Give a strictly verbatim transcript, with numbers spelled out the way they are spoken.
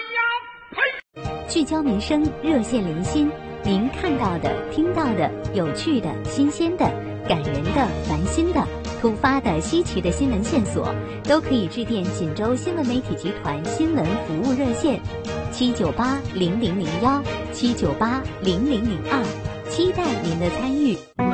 呀！呸！ 聚焦民生，热线连心，您看到的、听到的、有趣的、新鲜的、感人的、烦心的、突发的、稀奇的新闻线索，都可以致电锦州新闻媒体集团新闻服务热线七九八零零零幺七九八零零零二，期待您的参与。